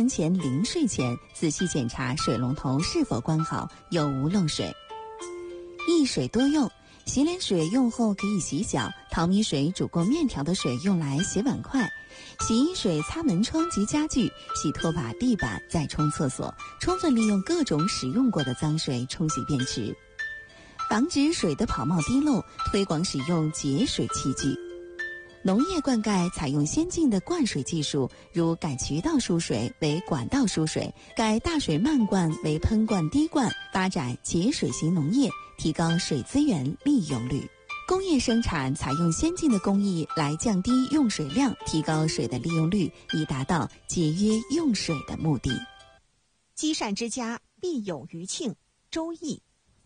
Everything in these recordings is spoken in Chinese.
门前临睡前仔细检查水龙头是否关好，有无漏水。一水多用，洗脸水用后可以洗脚，淘米水煮过面条的水用来洗碗筷，洗衣水擦门窗及家具，洗拖把、地板，再冲厕所，充分利用各种使用过的脏水冲洗便池。防止水的跑冒滴漏，推广使用节水器具。农业灌溉采用先进的灌水技术，如改渠道输水为管道输水，改大水漫灌为喷灌滴灌，发展节水型农业，提高水资源利用率。工业生产采用先进的工艺来降低用水量，提高水的利用率，以达到节约用水的目的。 积善之家必有余庆，周易。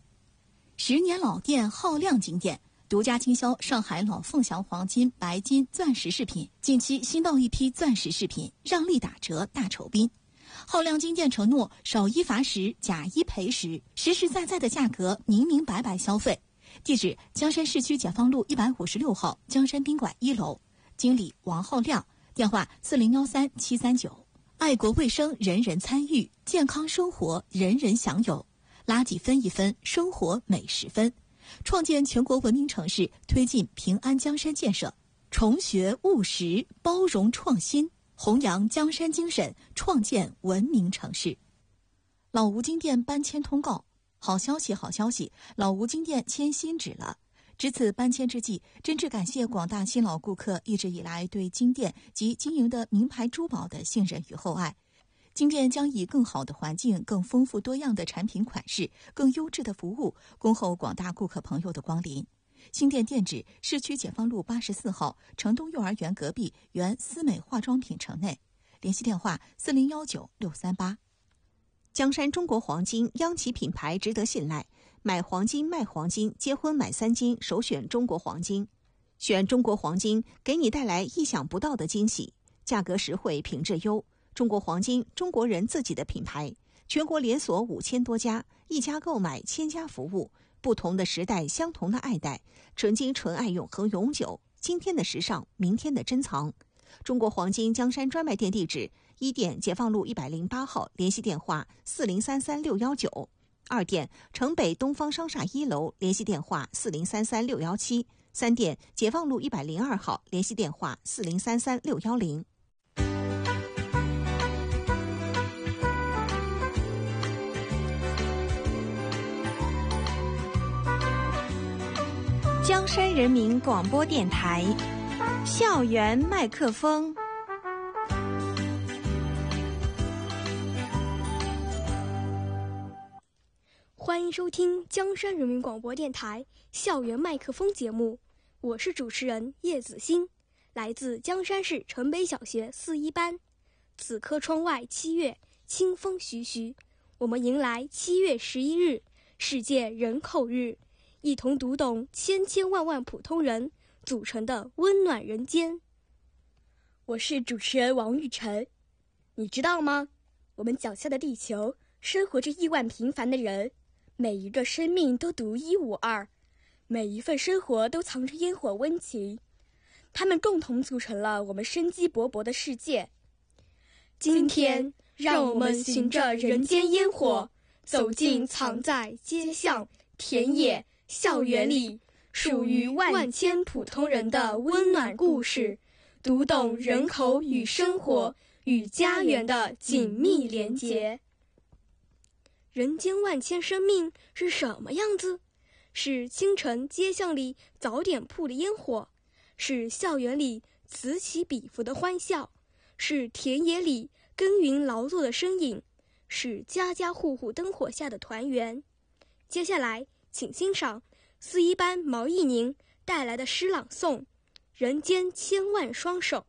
10年老店浩亮金店独家经销上海老凤祥黄金、白金、钻石饰品，近期新到一批钻石饰品，让利打折大酬宾。浩亮金店承诺少一罚十，假一赔十，实实在在的价格，明明白白消费。地址：江山市区解放路156号江山宾馆1楼，经理王浩亮，电话4013-739。爱国卫生人人参与，健康生活人人享有，垃圾分一分，生活每10分。创建全国文明城市，推进平安江山建设，崇学务实，包容创新，弘扬江山精神，创建文明城市。老吴金店搬迁通告，好消息，好消息！老吴金店迁新址了。值此搬迁之际，真挚感谢广大新老顾客一直以来对金店及经营的名牌珠宝的信任与厚爱。金店将以更好的环境、更丰富多样的产品款式、更优质的服务，恭候广大顾客朋友的光临。新店店址：市区解放路84号城东幼儿园隔壁原思美化妆品城内。联系电话4019-638。 江山中国黄金，央企品牌，值得信赖。买黄金卖黄金，结婚买3金，首选中国黄金。选中国黄金，给你带来意想不到的惊喜，价格实惠，品质优。中国黄金，中国人自己的品牌，全国连锁5000多家，一家购买1000家服务，不同的时代，相同的爱戴，纯金纯爱，永恒永久。今天的时尚，明天的珍藏。中国黄金江山专卖店地址：1店解放路108号，联系电话4033-619；2店城北东方商厦1楼，联系电话4033-617；3店解放路102号，联系电话4033-610。江山人民广播电台，校园麦克风。 欢迎收听江山人民广播电台校园麦克风节目，我是主持人叶子欣，来自江山市城北小学4一班。此刻窗外7月，清风徐徐，我们迎来7月11日世界人口日，一同读懂千千万万普通人组成的温暖人间。我是主持人王玉成。你知道吗？我们脚下的地球生活着亿万平凡的人，每一个生命都独一无二，每一份生活都藏着烟火温情，他们共同组成了我们生机勃勃的世界。今天，让我们循着人间烟火，走进藏在街巷、田野、校园里属于万千普通人的温暖故事，读懂人口与生活与家园的紧密连结。人间万千生命是什么样子？是清晨街巷里早点铺的烟火，是校园里此起彼伏的欢笑，是田野里耕耘劳作的身影，是家家户户灯火下的团圆。接下来请欣赏4一班毛忆宁带来的诗朗诵《人间千万双手》。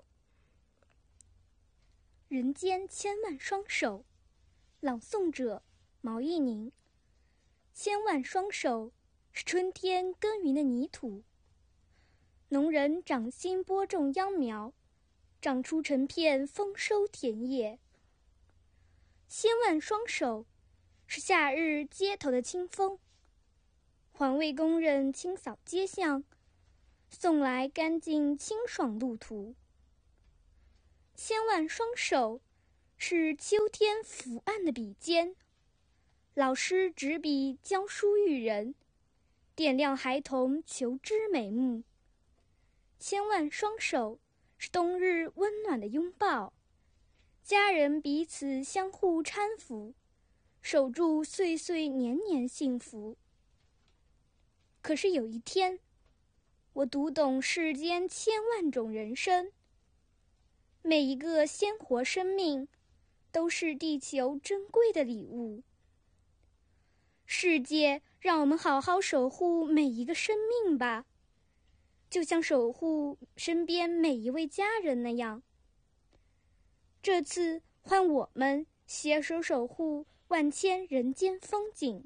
人间千万双手，朗诵者毛忆宁。千万双手是春天耕耘的泥土，农人掌心播种秧苗，长出成片丰收田野。千万双手是夏日街头的清风，环卫工人清扫街巷，送来干净清爽路途。千万双手是秋天伏案的笔尖，老师执笔教书育人，点亮孩童求知美目。千万双手是冬日温暖的拥抱，家人彼此相互搀扶，守住岁岁年年幸福。可是有一天，我读懂世间千万种人生，每一个鲜活生命都是地球珍贵的礼物。世界让我们好好守护每一个生命吧，就像守护身边每一位家人那样。这次换我们携手守护万千人间风景。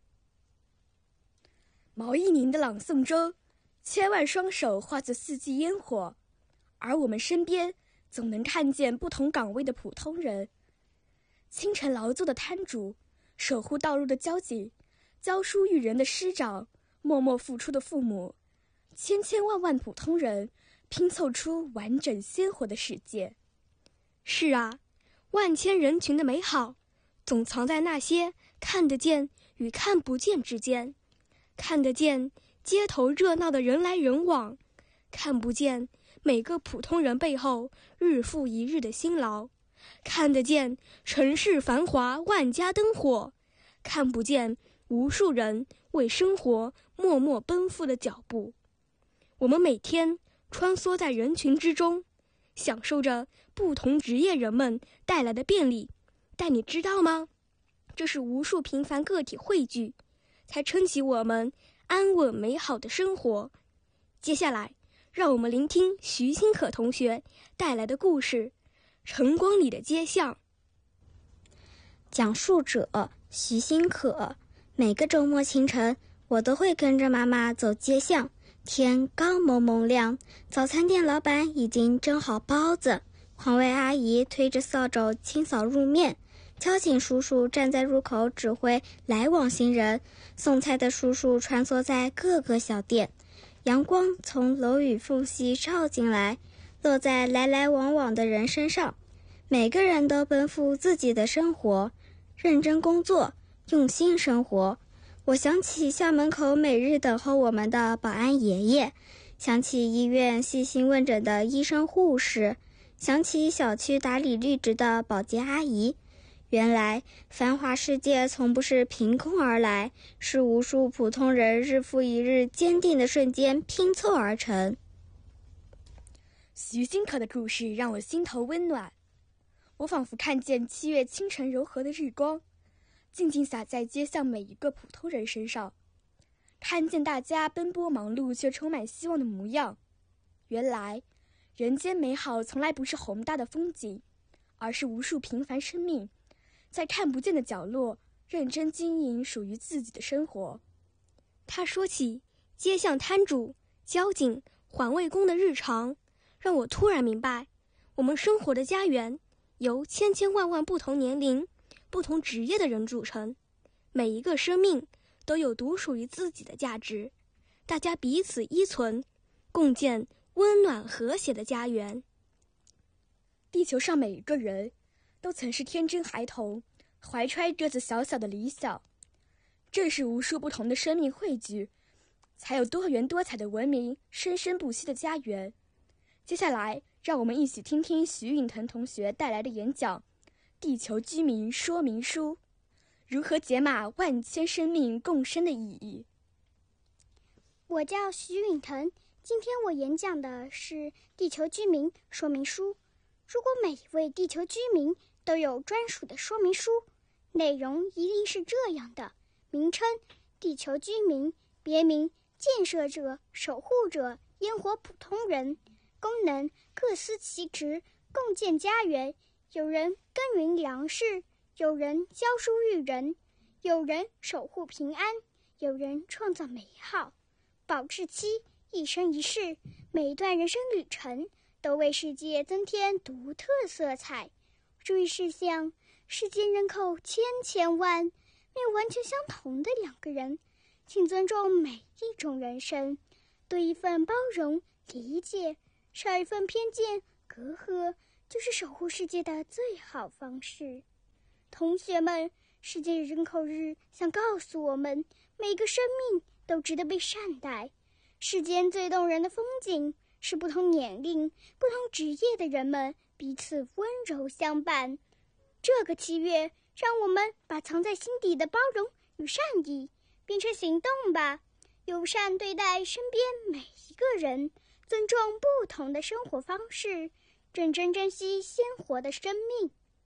毛忆宁的朗诵中，千万双手化作四季烟火，而我们身边总能看见不同岗位的普通人，清晨劳作的摊主，守护道路的交警，教书育人的师长，默默付出的父母，千千万万普通人拼凑出完整鲜活的世界。是啊，万千人群的美好总藏在那些看得见与看不见之间。看得见街头热闹的人来人往，看不见每个普通人背后日复一日的辛劳，看得见城市繁华万家灯火，看不见无数人为生活默默奔赴的脚步。我们每天穿梭在人群之中，享受着不同职业人们带来的便利，但你知道吗？这是无数平凡个体汇聚，才撑起我们安稳美好的生活。接下来，让我们聆听徐新可同学带来的故事《晨光里的街巷》。 讲述者徐新可。每个周末清晨，我都会跟着妈妈走街巷。天刚蒙蒙亮，早餐店老板已经蒸好包子，环卫阿姨推着扫帚清扫路面，交警叔叔站在入口指挥来往行人，送菜的叔叔穿梭在各个小店。阳光从楼宇缝隙照进来，落在来来往往的人身上。每个人都奔赴自己的生活，认真工作，用心生活。我想起校门口每日等候我们的保安爷爷，想起医院细心问诊的医生护士，想起小区打理绿植的保洁阿姨。原来繁华世界从不是凭空而来，是无数普通人日复一日坚定的瞬间拼凑而成。 徐新可的故事让我心头温暖，我仿佛看见7月清晨柔和的日光，静静洒在街巷每一个普通人身上，看见大家奔波忙碌却充满希望的模样。原来人间美好从来不是宏大的风景，而是无数平凡生命在看不见的角落认真经营属于自己的生活。他说起街巷摊主、交警、环卫工的日常，让我突然明白，我们生活的家园由千千万万不同年龄、不同职业的人组成，每一个生命都有独属于自己的价值，大家彼此依存，共建温暖和谐的家园。地球上每一个人都曾是天真孩童，怀揣着小小的理想。正是无数不同的生命汇聚，才有多元多彩的文明生生不息的家园。接下来，让我们一起听听徐允腾同学带来的演讲《地球居民说明书》，如何解码万千生命共生的意义。 我叫徐允腾，今天我演讲的是《地球居民说明书》。如果每一位地球居民都有专属的说明书，内容一定是这样的：名称地球居民，别名建设者、守护者、烟火普通人，功能各司其职，共建家园。有人耕耘粮食，有人教书育人，有人守护平安，有人创造美好。保质期一生一世，每一段人生旅程都为世界增添独特色彩。注意事项：世界人口千万，没有完全相同的两个人，请尊重每一种人生，多一份包容理解，少一份偏见隔阂， 就是守护世界的最好方式。同学们，世界人口日想告诉我们，每个生命都值得被善待。世间最动人的风景是不同年龄、不同职业的人们彼此温柔相伴。这个7月，让我们把藏在心底的包容与善意变成行动吧，友善对待身边每一个人，尊重不同的生活方式，认真珍惜鲜活的生命。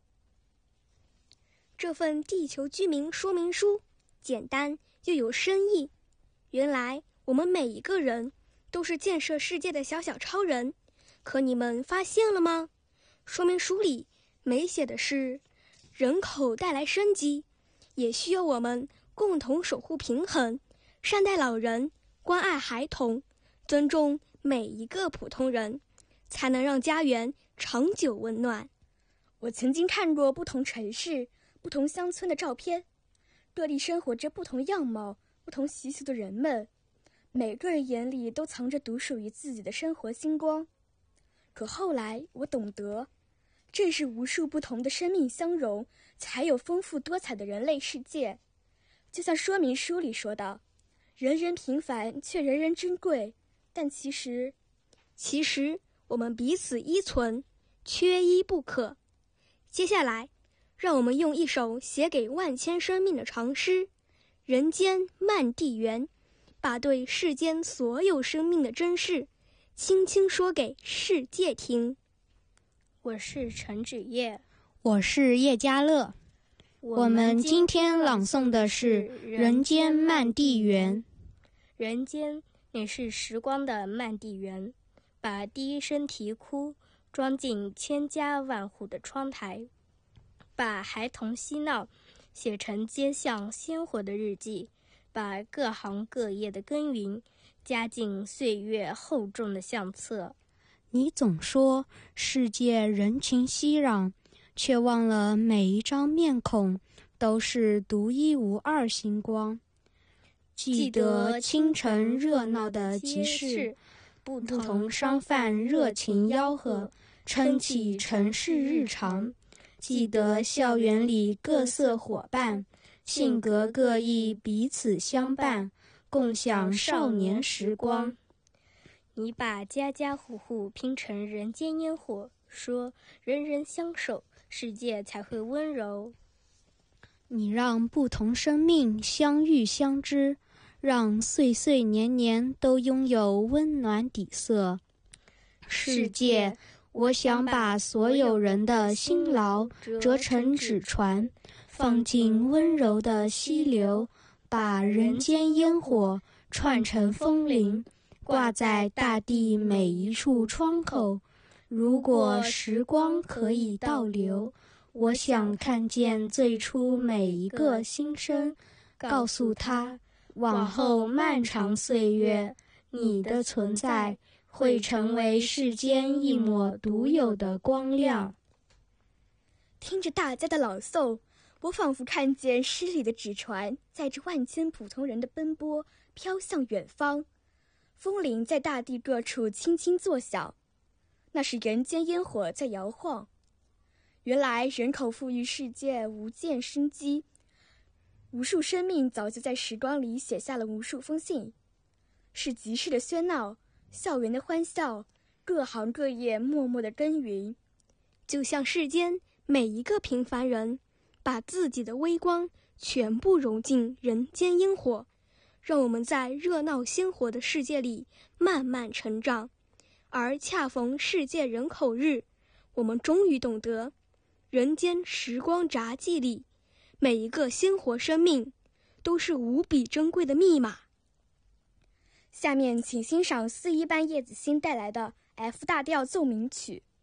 这份地球居民说明书简单又有深意。原来我们每一个人都是建设世界的小小超人，可你们发现了吗？说明书里没写的是人口带来生机，也需要我们共同守护平衡，善待老人，关爱孩童，尊重每一个普通人，才能让家园长久温暖。 我曾经看过不同城市、不同乡村的照片，各地生活着不同样貌、不同习俗的人们，每个人眼里都藏着独属于自己的生活星光。可后来我懂得，正是无数不同的生命相融，才有丰富多彩的人类世界。就像说明书里说的，人人平凡却人人珍贵，但其实我们彼此依存，缺一不可。接下来让我们用一首写给万千生命的长诗《人间漫地缘》，把对世间所有生命的珍视轻轻说给世界听。 我是陈芷叶， 我是叶嘉乐。我们今天朗诵的是《人间漫地缘》。 人间也是时光的漫地缘，把第一声啼哭装进千家万户的窗台，把孩童嬉闹写成街巷鲜活的日记，把各行各业的耕耘加进岁月厚重的相册。 你总说世界人情熙攘，却忘了每一张面孔都是独一无二星光。记得清晨热闹的集市，不同商贩热情吆喝，撑起城市日常。记得校园里各色伙伴，性格各异彼此相伴，共享少年时光。 你把家家户户拼成人间烟火，说人人相守，世界才会温柔。 你让不同生命相遇相知，让岁岁年年都拥有温暖底色。世界，我想把所有人的辛劳折成纸船，放进温柔的溪流，把人间烟火串成风铃，挂在大地每一处窗口。如果时光可以倒流，我想看见最初每一个新生，告诉他，往后漫长岁月，你的存在会成为世间一抹独有的光亮。 听着大家的朗诵，我仿佛看见诗里的纸船载着万千普通人的奔波，飘向远方。风铃在大地各处轻轻作响，那是人间烟火在摇晃。原来人口富裕世界无间生机，无数生命早就在时光里写下了无数封信。是集市的喧闹，校园的欢笑，各行各业默默的耕耘， 就像世间每一个平凡人，把自己的微光全部融进人间烟火，让我们在热闹鲜活的世界里慢慢成长。而恰逢世界人口日，我们终于懂得，人间时光札记里，每一个鲜活生命都是无比珍贵的密码。 下面请欣赏4一班叶子欣带来的 F 大调奏鸣曲。